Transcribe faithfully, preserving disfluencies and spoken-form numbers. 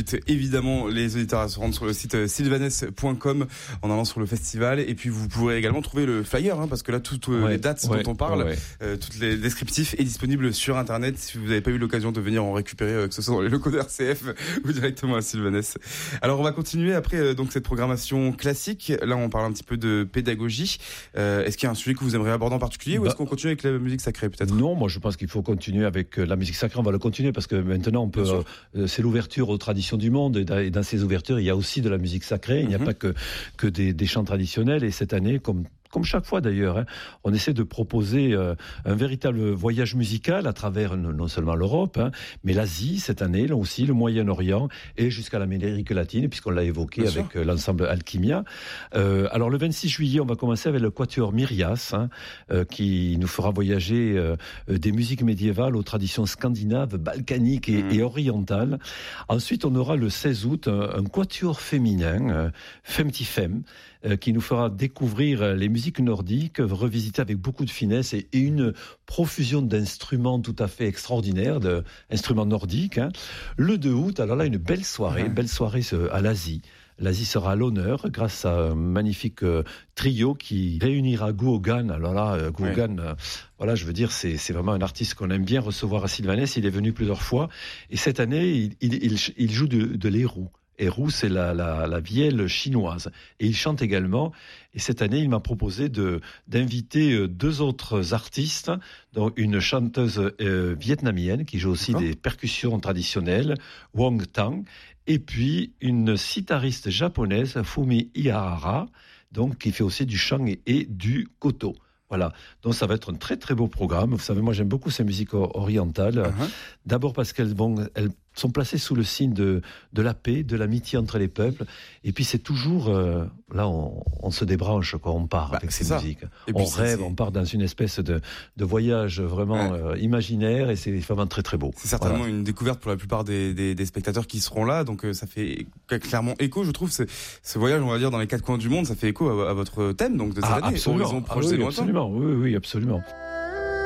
invite évidemment les auditeurs à se rendre sur le site sylvanès point com en allant sur le festival. Et puis vous pourrez également trouver le flyer, hein, parce que là toutes euh, ouais, les dates ouais, dont on parle, ouais. euh, toutes les descriptifs est disponible sur internet. Si vous n'avez pas eu l'occasion de venir en récupérer, euh, que ce soit dans les locaux d'R C F ou directement à Sylvanès. Alors on va continuer après euh, donc cette programmation classique. Là on parle un petit peu de pédagogie. Euh, est-ce qu'il y a un sujet que vous aimeriez aborder en particulier, ou bah, est-ce qu'on continue avec la musique sacrée peut-être? Non, moi je pense qu'il faut continuer avec la musique sacrée. On va le continuer parce que maintenant on peut. Euh, c'est l'ouverture aux traditions du monde, et dans, et dans ces ouvertures il y a aussi de la musique sacrée. Il mm-hmm. n'y a pas que que des, des chants traditionnels. Et cette année, comme Comme chaque fois d'ailleurs, hein, on essaie de proposer euh, un véritable voyage musical à travers non seulement l'Europe, hein, mais l'Asie cette année, là aussi le Moyen-Orient et jusqu'à l'Amérique latine, puisqu'on l'a évoqué Bien avec euh, l'ensemble Alchimia. Euh, alors le vingt-six juillet, on va commencer avec le quatuor Myrias, hein, euh, qui nous fera voyager euh, des musiques médiévales aux traditions scandinaves, balkaniques et, mmh. et orientales. Ensuite, on aura le seize août un, un quatuor féminin, euh, Femtifem, euh, qui nous fera découvrir les musiques nordique, revisité avec beaucoup de finesse et, et une profusion d'instruments tout à fait extraordinaires, d'instruments nordiques. Hein. Le deux août, alors là, une belle soirée, une belle soirée à l'Asie. L'Asie sera à l'honneur grâce à un magnifique euh, trio qui réunira Guogan. Alors là, euh, Guogan, oui. euh, voilà, je veux dire, c'est, c'est vraiment un artiste qu'on aime bien recevoir à Sylvanès. Il est venu plusieurs fois. Et cette année, il, il, il, il joue de, de l'érou. Érou, c'est la, la, la vielle chinoise. Et il chante également. Et cette année, il m'a proposé de, d'inviter deux autres artistes, dont une chanteuse euh, vietnamienne qui joue aussi D'accord. des percussions traditionnelles, Wong Tang, et puis une sitariste japonaise, Fumi Ihara, donc, qui fait aussi du chant et, et du koto. Voilà, donc ça va être un très très beau programme. Vous savez, moi j'aime beaucoup ces musiques orientales. Uh-huh. D'abord parce qu'elles vont, elles sont placées sous le signe de, de la paix, de l'amitié entre les peuples. Et puis c'est toujours, euh, là on, on se débranche quand on part bah, avec ces ça. musiques. Et on rêve, c'est... on part dans une espèce de, de voyage vraiment ouais. euh, imaginaire, et c'est vraiment très très beau. C'est certainement voilà. une découverte pour la plupart des, des, des spectateurs qui seront là. Donc euh, ça fait clairement écho, je trouve, ce, ce voyage, on va dire, dans les quatre coins du monde, ça fait écho à, à votre thème donc de cette ah, année. Absolument, Horizon proche ah, oui, et lointain. Absolument, oui, oui, absolument.